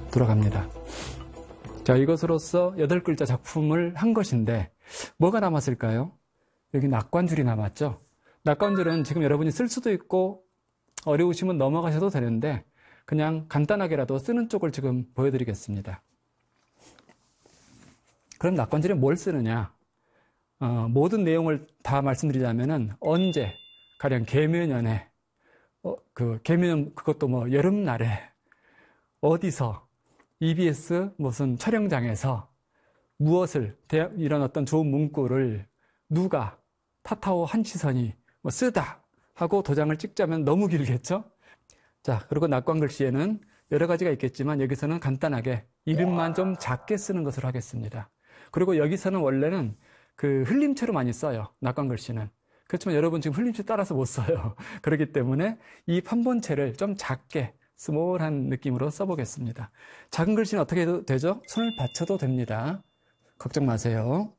돌아갑니다. 자, 이것으로써 8글자 작품을 한 것인데 뭐가 남았을까요? 여기 낙관줄이 남았죠. 낙관줄은 지금 여러분이 쓸 수도 있고 어려우시면 넘어가셔도 되는데 그냥 간단하게라도 쓰는 쪽을 지금 보여드리겠습니다. 그럼 낙관줄에 뭘 쓰느냐? 모든 내용을 다 말씀드리자면은 언제, 가령 계묘년에, 계묘년 그것도 뭐 여름날에, 어디서, EBS 무슨 촬영장에서 무엇을, 이런 어떤 좋은 문구를 누가, 타타오 한치선이 뭐 쓰다 하고 도장을 찍자면 너무 길겠죠? 자, 그리고 낙관글씨에는 여러 가지가 있겠지만 여기서는 간단하게 이름만 좀 작게 쓰는 것으로 하겠습니다. 그리고 여기서는 원래는 그 흘림체로 많이 써요. 낙관글씨는. 그렇지만 여러분 지금 흘림체 따라서 못 써요. 그렇기 때문에 이 판본체를 좀 작게 스몰한 느낌으로 써보겠습니다. 작은 글씨는 어떻게 해도 되죠? 손을 받쳐도 됩니다. 걱정 마세요.